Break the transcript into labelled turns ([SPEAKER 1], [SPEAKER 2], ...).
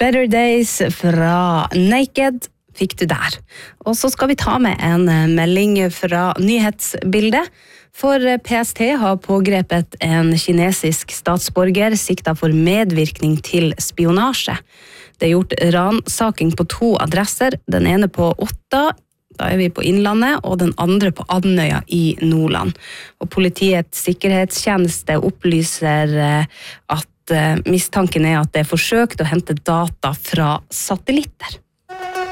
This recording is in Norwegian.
[SPEAKER 1] Better Days fra Naked fikk du der. Og så skal vi ta med en melding fra nyhetsbildet, for PST har pågrepet en kinesisk statsborger siktet for medvirkning til spionasje. Det gjort ransaking på 2 adresser, den ene på Otta, da vi på Innlandet, og den andre på Andøya i Nordland. Og Politiets sikkerhetstjeneste opplyser at mistanken at det forsøkt å hente data fra satellitter.